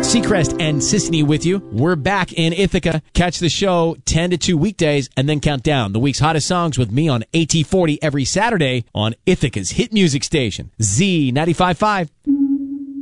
Seacrest and Sissany with you. We're back in Ithaca. Catch the show 10 to 2 weekdays and then count down the week's hottest songs with me on AT40 every Saturday on Ithaca's hit music station, Z95.5.